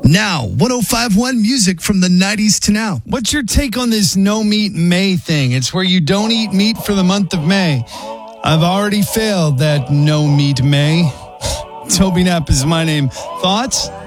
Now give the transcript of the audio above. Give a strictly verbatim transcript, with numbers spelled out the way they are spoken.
Now, one oh five point one music from the nineties to now. What's your take on this no meat May thing? It's where you don't eat meat for the month of May. I've already failed that no meat May. Toby Knapp is my name. Thoughts?